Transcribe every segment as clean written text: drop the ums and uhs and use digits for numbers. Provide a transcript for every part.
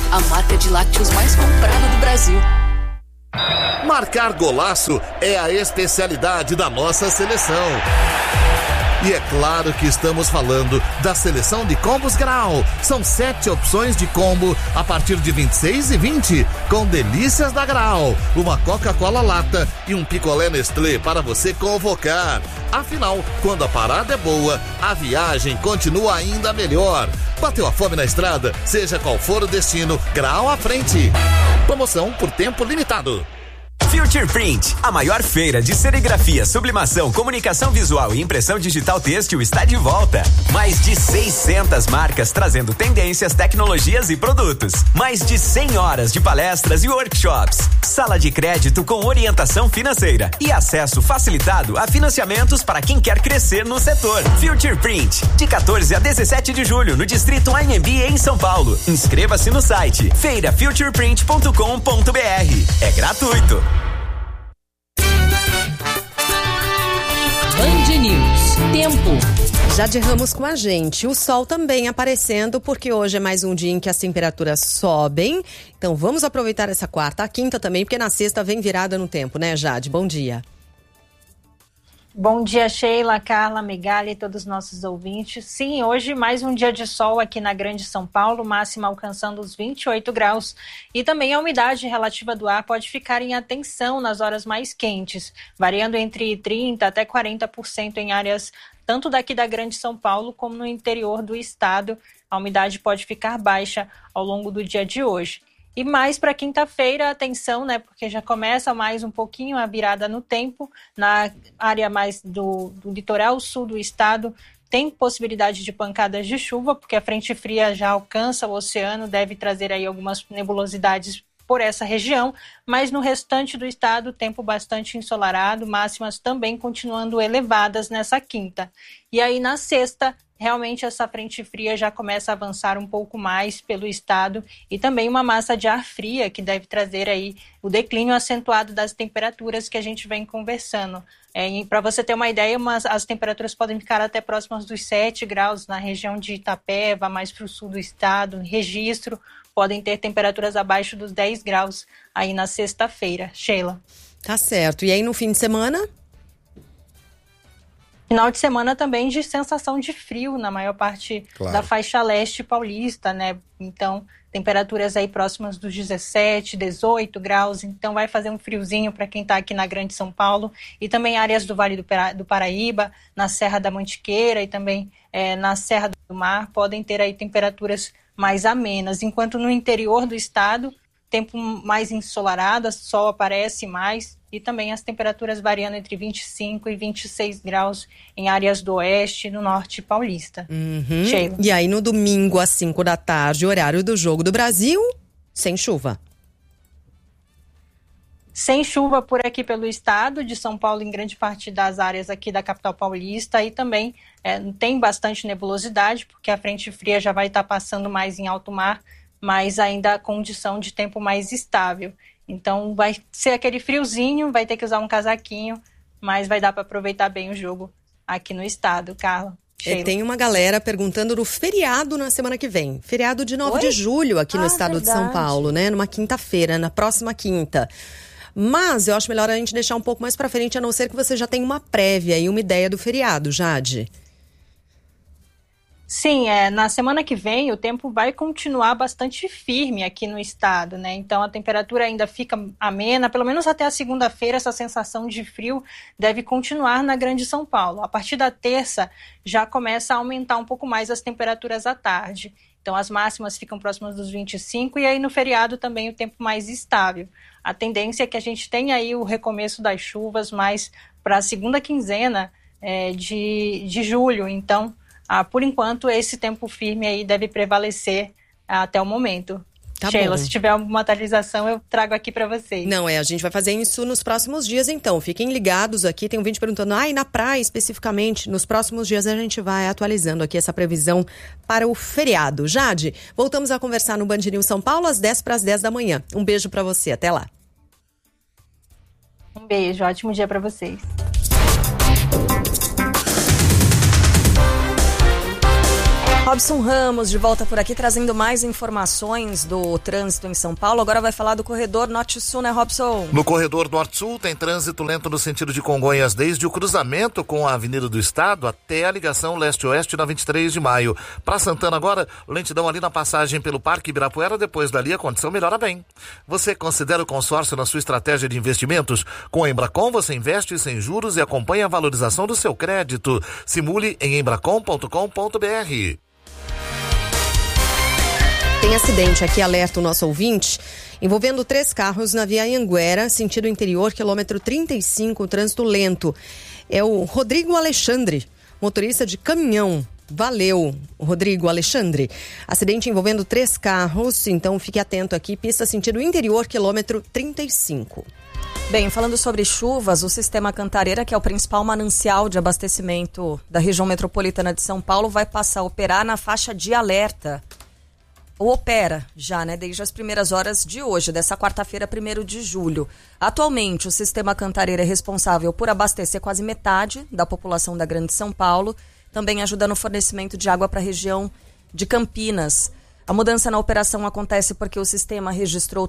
a marca de lácteos mais comprada do Brasil. Marcar golaço é a especialidade da nossa seleção. E é claro que estamos falando da seleção de combos Grau. São 7 opções de combo a partir de 26,20, com delícias da Grau, uma Coca-Cola lata e um picolé Nestlé para você convocar. Afinal, quando a parada é boa, a viagem continua ainda melhor. Bateu a fome na estrada? Seja qual for o destino, Grau à frente. Promoção por tempo limitado. Future Print, a maior feira de serigrafia, sublimação, comunicação visual e impressão digital têxtil está de volta. Mais de 600 marcas trazendo tendências, tecnologias e produtos. Mais de 100 horas de palestras e workshops. Sala de crédito com orientação financeira e acesso facilitado a financiamentos para quem quer crescer no setor. Future Print, de 14 a 17 de julho no Distrito AMB em São Paulo. Inscreva-se no site feirafutureprint.com.br. É gratuito. Band News. Tempo. Jade Ramos com a gente. O sol também aparecendo, porque hoje é mais um dia em que as temperaturas sobem. Então vamos aproveitar essa quarta, a quinta também, porque na sexta vem virada no tempo, né, Jade? Bom dia. Bom dia, Sheila, Carla, Megali e todos os nossos ouvintes. Sim, hoje mais um dia de sol aqui na Grande São Paulo, máxima alcançando os 28 graus. E também a umidade relativa do ar pode ficar em atenção nas horas mais quentes, variando entre 30% até 40% em áreas tanto daqui da Grande São Paulo como no interior do estado. A umidade pode ficar baixa ao longo do dia de hoje. E mais para quinta-feira, atenção, né? Porque já começa mais um pouquinho a virada no tempo. Na área mais do litoral sul do estado, tem possibilidade de pancadas de chuva, porque a frente fria já alcança o oceano, deve trazer aí algumas nebulosidades por essa região. Mas no restante do estado, tempo bastante ensolarado, máximas também continuando elevadas nessa quinta. E aí na sexta, realmente essa frente fria já começa a avançar um pouco mais pelo estado e também uma massa de ar fria que deve trazer aí o declínio acentuado das temperaturas que a gente vem conversando. Para você ter uma ideia, as temperaturas podem ficar até próximas dos 7 graus na região de Itapeva, mais para o sul do estado. Registro, podem ter temperaturas abaixo dos 10 graus aí na sexta-feira. Sheila. Tá certo. E aí no fim de semana? Final de semana também de sensação de frio na maior parte da faixa leste paulista, né? Então, temperaturas aí próximas dos 17, 18 graus. Então, vai fazer um friozinho para quem está aqui na Grande São Paulo. E também áreas do Vale do Paraíba, na Serra da Mantiqueira e também na Serra do Mar, podem ter aí temperaturas mais amenas. Enquanto no interior do estado, tempo mais ensolarado, sol aparece mais. E também as temperaturas variando entre 25 e 26 graus em áreas do oeste e no norte paulista. Sheila. E aí no domingo às 5 da tarde, horário do Jogo do Brasil, sem chuva. Sem chuva por aqui pelo estado de São Paulo, em grande parte das áreas aqui da capital paulista. E também tem bastante nebulosidade, porque a frente fria já vai estar passando mais em alto mar, mas ainda a condição de tempo mais estável. Então vai ser aquele friozinho, vai ter que usar um casaquinho, mas vai dar para aproveitar bem o jogo aqui no estado, Carla. Tem uma galera perguntando do feriado na semana que vem. Feriado de 9 de julho aqui no estado de São Paulo, né? Numa quinta-feira, na próxima quinta. Mas eu acho melhor a gente deixar um pouco mais para frente, a não ser que você já tenha uma prévia e uma ideia do feriado, Jade. Sim, na semana que vem o tempo vai continuar bastante firme aqui no estado, né? Então a temperatura ainda fica amena, pelo menos até a segunda-feira essa sensação de frio deve continuar na Grande São Paulo. A partir da terça já começa a aumentar um pouco mais as temperaturas à tarde. Então as máximas ficam próximas dos 25 e aí no feriado também o tempo mais estável. A tendência é que a gente tenha aí o recomeço das chuvas mais para a segunda quinzena de julho, então... por enquanto, esse tempo firme aí deve prevalecer até o momento. Tá Sheila, bom. se tiver alguma atualização, eu trago aqui para vocês. Não, a gente vai fazer isso nos próximos dias, então. Fiquem ligados aqui, tem um vídeo perguntando, e na praia especificamente? Nos próximos dias a gente vai atualizando aqui essa previsão para o feriado. Jade, voltamos a conversar no Band News São Paulo às 10 para as 10 da manhã. Um beijo para você, até lá. Um beijo, ótimo dia para vocês. Robson Ramos de volta por aqui, trazendo mais informações do trânsito em São Paulo. Agora vai falar do corredor Norte-Sul, né, Robson? No corredor Norte-Sul tem trânsito lento no sentido de Congonhas, desde o cruzamento com a Avenida do Estado até a ligação leste-oeste na 23 de maio. Para Santana agora, lentidão ali na passagem pelo Parque Ibirapuera, depois dali a condição melhora bem. Você considera o consórcio na sua estratégia de investimentos? Com a Embracon você investe sem juros e acompanha a valorização do seu crédito. Simule em embracon.com.br. Tem acidente aqui, alerta o nosso ouvinte, envolvendo 3 carros na via Anhanguera, sentido interior, quilômetro 35, trânsito lento. É o Rodrigo Alexandre, motorista de caminhão. Valeu, Rodrigo Alexandre. Acidente envolvendo 3 carros, então fique atento aqui, pista sentido interior, quilômetro 35. Bem, falando sobre chuvas, o Sistema Cantareira, que é o principal manancial de abastecimento da região metropolitana de São Paulo, vai passar a operar na faixa de alerta. Ou opera já, né, desde as primeiras horas de hoje, dessa quarta-feira, 1º de julho. Atualmente, o Sistema Cantareira é responsável por abastecer quase metade da população da Grande São Paulo, também ajuda no fornecimento de água para a região de Campinas. A mudança na operação acontece porque o sistema registrou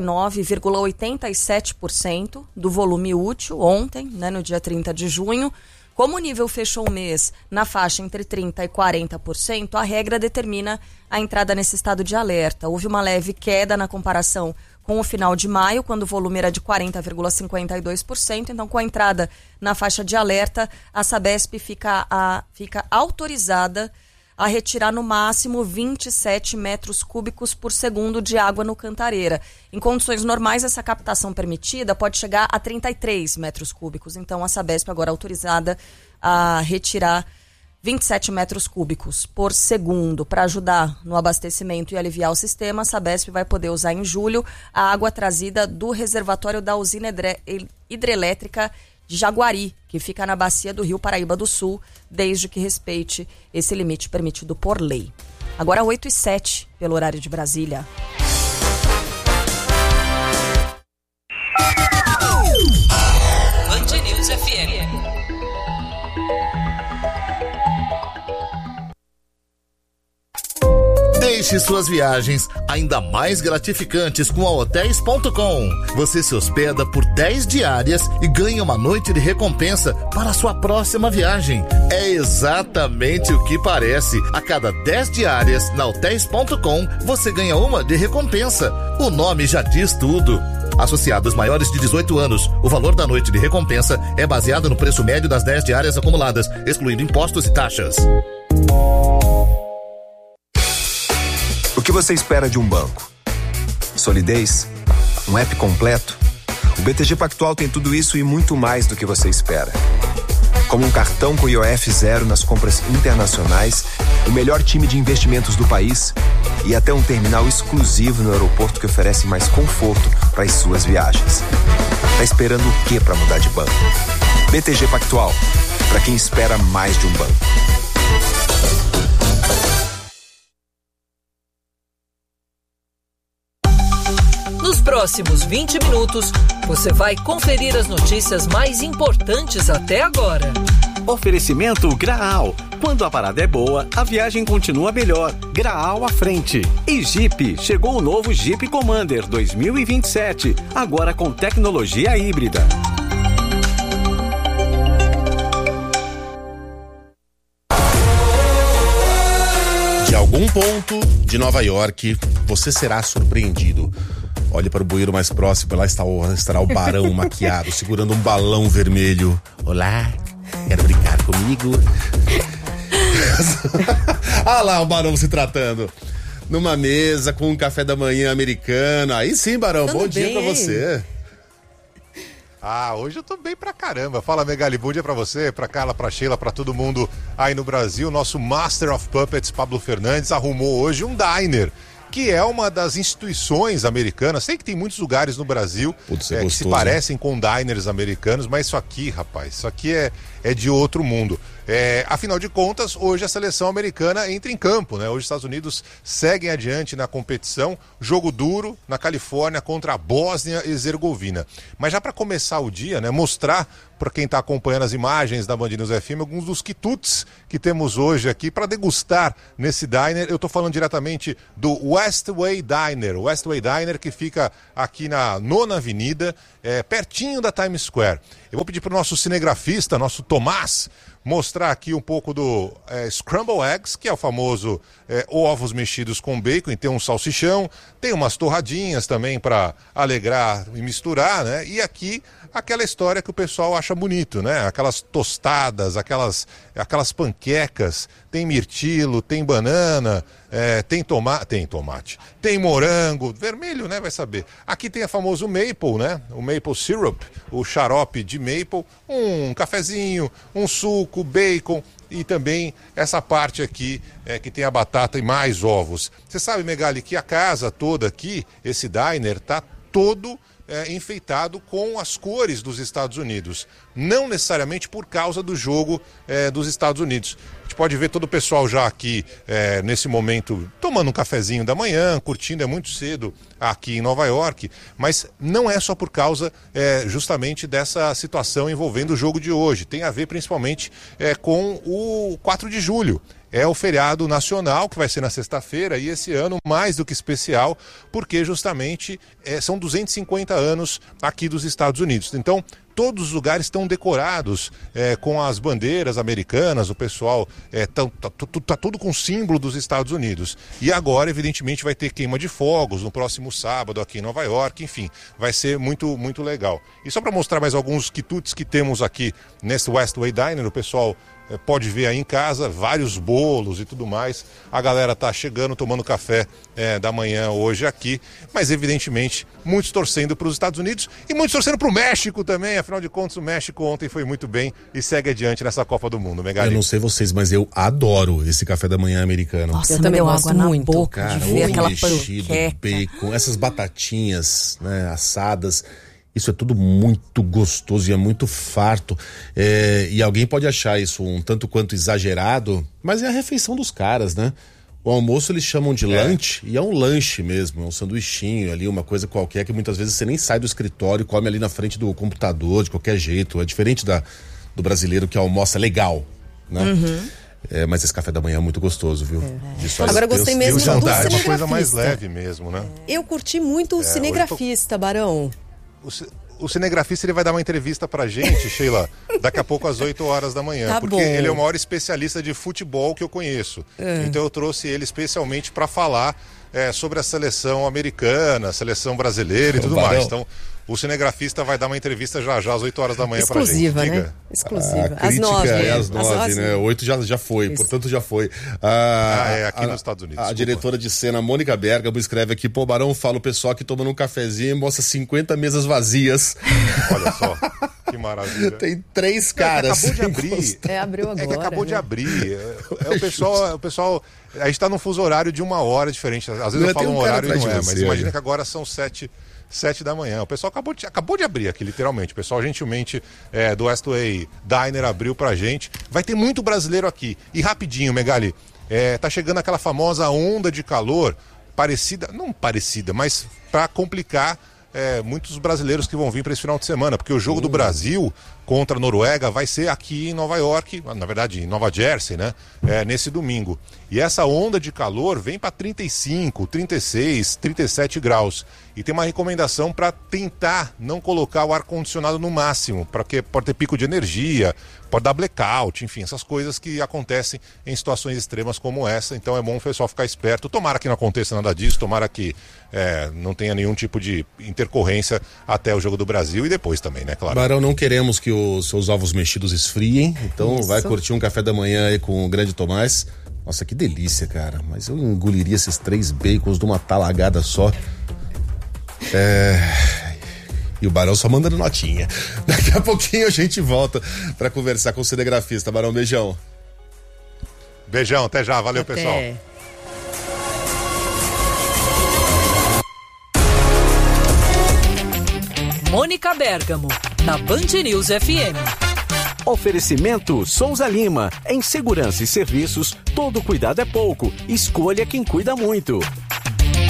39,87% do volume útil ontem, né, no dia 30 de junho. Como o nível fechou o mês na faixa entre 30% e 40%, a regra determina a entrada nesse estado de alerta. Houve uma leve queda na comparação com o final de maio, quando o volume era de 40,52%. Então, com a entrada na faixa de alerta, a Sabesp fica autorizada a retirar no máximo 27 metros cúbicos por segundo de água no Cantareira. Em condições normais, essa captação permitida pode chegar a 33 metros cúbicos. Então, a Sabesp agora é autorizada a retirar 27 metros cúbicos por segundo. Para ajudar no abastecimento e aliviar o sistema, a Sabesp vai poder usar em julho a água trazida do reservatório da usina hidrelétrica de Jaguari, que fica na bacia do Rio Paraíba do Sul, desde que respeite esse limite permitido por lei. Agora 8h07, pelo horário de Brasília. Band News FM. Deixe suas viagens ainda mais gratificantes com a Hotels.com. Você se hospeda por 10 diárias e ganha uma noite de recompensa para a sua próxima viagem. É exatamente o que parece. A cada 10 diárias na Hotels.com, você ganha uma de recompensa. O nome já diz tudo. Associados maiores de 18 anos, o valor da noite de recompensa é baseado no preço médio das 10 diárias acumuladas, excluindo impostos e taxas. O que você espera de um banco? Solidez? Um app completo? O BTG Pactual tem tudo isso e muito mais do que você espera. Como um cartão com IOF zero nas compras internacionais, o melhor time de investimentos do país e até um terminal exclusivo no aeroporto que oferece mais conforto para as suas viagens. Tá esperando o que para mudar de banco? BTG Pactual, para quem espera mais de um banco. Nos próximos 20 minutos, você vai conferir as notícias mais importantes até agora. Oferecimento Graal. Quando a parada é boa, a viagem continua melhor. Graal à frente. E Jeep. Chegou o novo Jeep Commander 2027. Agora com tecnologia híbrida. De algum ponto de Nova York, você será surpreendido. Olhe para o bueiro mais próximo, lá estará o Barão maquiado, segurando um balão vermelho. Olá, quer brincar comigo? Ah lá, o Barão se tratando. Numa mesa com um café da manhã americano. Aí sim, Barão, Tudo bom dia bem. pra você. Ah, hoje eu tô bem pra caramba. Fala, Megali, bom dia pra você, pra Carla, pra Sheila, pra todo mundo aí no Brasil. Nosso Master of Puppets, Pablo Fernandes, arrumou hoje um diner, que é uma das instituições americanas. Sei que tem muitos lugares no Brasil que se parecem com diners americanos, mas isso aqui, rapaz, isso aqui é de outro mundo. Afinal de contas, hoje a seleção americana entra em campo, né? Hoje os Estados Unidos seguem adiante na competição, jogo duro na Califórnia contra a Bósnia e Herzegovina. Mas já para começar o dia, né, mostrar para quem está acompanhando as imagens da Band News FM alguns dos quitutes que temos hoje aqui para degustar nesse diner. Eu estou falando diretamente do Westway Diner. O Westway Diner que fica aqui na 9ª Avenida, pertinho da Times Square. Eu vou pedir para o nosso cinegrafista, nosso Tomás, mostrar aqui um pouco do Scramble Eggs, que é o famoso ovos mexidos com bacon, e tem um salsichão, tem umas torradinhas também para alegrar e misturar, né? E aqui aquela história que o pessoal acha bonito, né? Aquelas tostadas, aquelas panquecas, tem mirtilo, tem banana, tem tomate, tem morango, vermelho, né? Vai saber. Aqui tem a famoso maple, né? O maple syrup, o xarope de maple, um cafezinho, um suco, bacon e também essa parte aqui que tem a batata e mais ovos. Você sabe, Megali, que a casa toda aqui, esse diner, tá todo enfeitado com as cores dos Estados Unidos. Não necessariamente por causa do jogo dos Estados Unidos. A gente pode ver todo o pessoal já aqui, nesse momento, tomando um cafezinho da manhã, curtindo, é muito cedo aqui em Nova York, mas não é só por causa justamente dessa situação envolvendo o jogo de hoje. Tem a ver principalmente com o 4 de julho. É o feriado nacional, que vai ser na sexta-feira, e esse ano mais do que especial, porque justamente são 250 anos aqui dos Estados Unidos. Então, todos os lugares estão decorados com as bandeiras americanas, o pessoal tá tudo com o símbolo dos Estados Unidos. E agora, evidentemente, vai ter queima de fogos no próximo sábado aqui em Nova York, enfim, vai ser muito, muito legal. E só para mostrar mais alguns quitutes que temos aqui nesse Westway Diner, o pessoal pode ver aí em casa, vários bolos e tudo mais. A galera tá chegando, tomando café da manhã hoje aqui, mas evidentemente muitos torcendo para os Estados Unidos e muitos torcendo para o México também. Afinal de contas, o México ontem foi muito bem e segue adiante nessa Copa do Mundo, Megali. Eu não sei vocês, mas eu adoro esse café da manhã americano. Nossa, eu também gosto água muito. Na boca, cara, de ver aquela panqueca, bacon, essas batatinhas, né, assadas. Isso é tudo muito gostoso e é muito farto. E alguém pode achar isso um tanto quanto exagerado, mas é a refeição dos caras, né? O almoço eles chamam de lanche, e é um lanche mesmo, é um sanduichinho ali, uma coisa qualquer que muitas vezes você nem sai do escritório, come ali na frente do computador de qualquer jeito. É diferente do brasileiro que almoça legal, né? Uhum. Mas esse café da manhã é muito gostoso, viu? Agora eu gostei mesmo do cinegrafista. É uma coisa mais leve mesmo, né? Eu curti muito o cinegrafista, Barão. O cinegrafista ele vai dar uma entrevista pra gente, Sheila, daqui a pouco às 8 horas da manhã. Tá porque ele é o maior especialista de futebol que eu conheço. Então eu trouxe ele especialmente para falar sobre a seleção americana, a seleção brasileira e tudo mais. Então o cinegrafista vai dar uma entrevista já às 8 horas da manhã pra gente. Exclusiva, né? Exclusiva. Às 9. Às 9, né? 8 já foi, isso. Portanto já foi. Aqui nos Estados Unidos. A diretora de cena, Mônica Bergamo, escreve aqui: pô, Barão, fala o pessoal aqui tomando um cafezinho e mostra 50 mesas vazias. Olha só, que maravilha. Tem 3 caras. Acabou de abrir. Abriu agora. Que acabou de abrir. O pessoal. A gente tá num fuso horário de 1 hora diferente. Às vezes eu falo um horário e não é, mas imagina que agora são 7 da manhã. O pessoal acabou de abrir aqui, literalmente. O pessoal gentilmente do Westway Diner abriu pra gente. Vai ter muito brasileiro aqui. E rapidinho, Megali, tá chegando aquela famosa onda de calor, não parecida, mas pra complicar muitos brasileiros que vão vir para esse final de semana, porque o jogo do Brasil contra a Noruega vai ser aqui em Nova York, na verdade em Nova Jersey, né? Nesse domingo. E essa onda de calor vem para 35, 36, 37 graus. E tem uma recomendação para tentar não colocar o ar-condicionado no máximo, porque pode ter pico de energia, pode dar blackout, enfim, essas coisas que acontecem em situações extremas como essa. Então é bom o pessoal ficar esperto. Tomara que não aconteça nada disso, tomara que não tenha nenhum tipo de intercorrência até o jogo do Brasil e depois também, né, claro. Barão, não queremos que os seus ovos mexidos esfriem, então vai curtir um café da manhã aí com o grande Tomás. Nossa, que delícia, cara, mas eu engoliria esses 3 bacons de uma talagada só. E o Barão só mandando notinha. Daqui a pouquinho a gente volta para conversar com o cinegrafista. Barão, beijão. Beijão, até já, valeu, pessoal. Mônica Bergamo, na Band News FM. Oferecimento Souza Lima. Em segurança e serviços, todo cuidado é pouco. Escolha quem cuida muito.